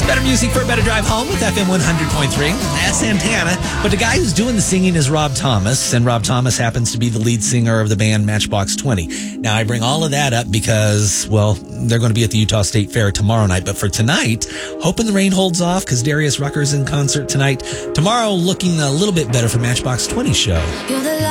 Better music for a better drive home with FM 100.3. That's Santana. But the guy who's doing the singing is Rob Thomas, and Rob Thomas happens to be the lead singer of the band Matchbox 20. Now, I bring all of that up because, well, they're going to be at the Utah State Fair tomorrow night. But for tonight, hoping the rain holds off because Darius Rucker's in concert tonight. Tomorrow, looking a little bit better for Matchbox 20 show.